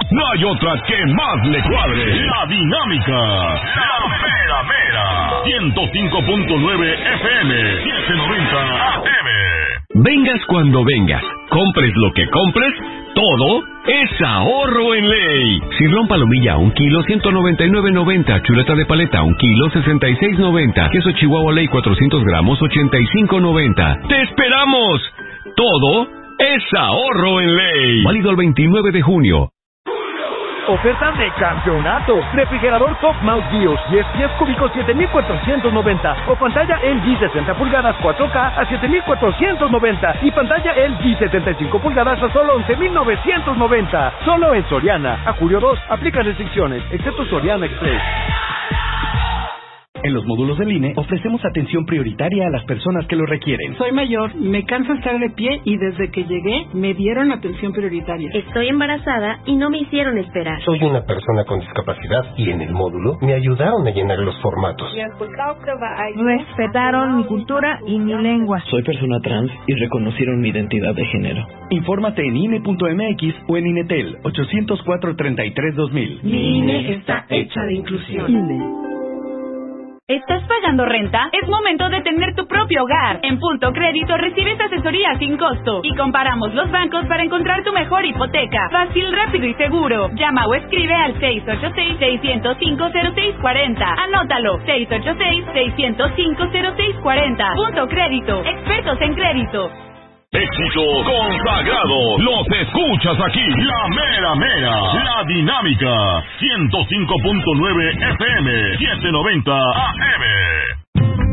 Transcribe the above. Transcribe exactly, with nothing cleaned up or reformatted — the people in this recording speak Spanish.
no hay otra que más le cuadre. La Dinámica, la mera mera. ciento cinco punto nueve F M, setecientos noventa A M. Vengas cuando vengas, compres lo que compres, todo es ahorro en ley. Cirlón palomilla, un kilo, ciento noventa y nueve noventa. Chuleta de paleta, un kilo, sesenta y seis noventa. Queso Chihuahua Ley, cuatrocientos gramos, ochenta y cinco noventa. ¡Te esperamos! Todo es ahorro en ley. Válido el veintinueve de junio. Ofertas de campeonato. Refrigerador Copmouth Bios diez pies cúbicos siete mil cuatrocientos noventa o pantalla L G sesenta pulgadas cuatro K a siete mil cuatrocientos noventa y pantalla L G setenta y cinco pulgadas a solo once mil novecientos noventa. Solo en Soriana. A julio dos, aplica restricciones, excepto Soriana Express. En los módulos del I N E ofrecemos atención prioritaria a las personas que lo requieren. Soy mayor, me canso estar de pie y desde que llegué me dieron atención prioritaria. Estoy embarazada y no me hicieron esperar. Soy una persona con discapacidad y en el módulo me ayudaron a llenar los formatos. Respetaron mi cultura y mi lengua. Soy persona trans y reconocieron mi identidad de género. Infórmate en I N E punto M X o en INETEL ochocientos cuatro, treinta y tres, dos mil. Mi I N E está hecha de inclusión. I N E. ¿Estás pagando renta? Es momento de tener tu propio hogar. En Punto Crédito recibes asesoría sin costo y comparamos los bancos para encontrar tu mejor hipoteca. Fácil, rápido y seguro. Llama o escribe al seis ocho seis, seis cero cinco, cero seis cuatro cero. Anótalo. seis ocho seis, seis cero cinco, cero seis cuatro cero. Punto Crédito. Expertos en crédito. Éxito consagrado. Los escuchas aquí. La mera mera. La Dinámica. ciento cinco punto nueve F M. setecientos noventa A M.